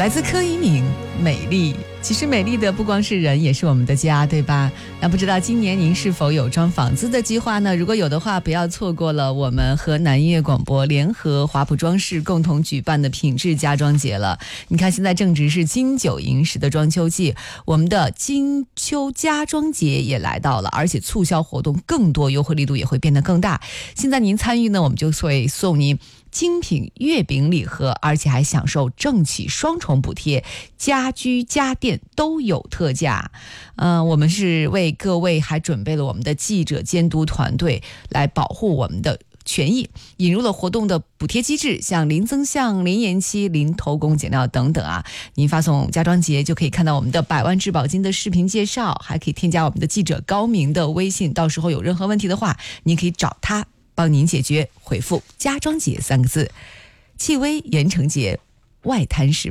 来自柯以敏，美丽。其实美丽的不光是人，也是我们的家，对吧？那不知道今年您是否有装房子的计划呢？如果有的话，不要错过了我们和南音乐广播联合华普装饰共同举办的品质家装节了。你看，现在正值是金九银十的装修季，我们的金秋家装节也来到了，而且促销活动更多，优惠力度也会变得更大。现在您参与呢，我们就会送您精品月饼礼盒，而且还享受政企双重补贴，家居家电都有特价。我们是为各位还准备了我们的记者监督团队来保护我们的权益，引入了活动的补贴机制，像零增项、零延期、零偷工减料等等啊。您发送家装节就可以看到我们的百万质保金的视频介绍，还可以添加我们的记者高明的微信，到时候有任何问题的话，您可以找他帮您解决，回复家装节3个字。戚薇、言承杰外滩时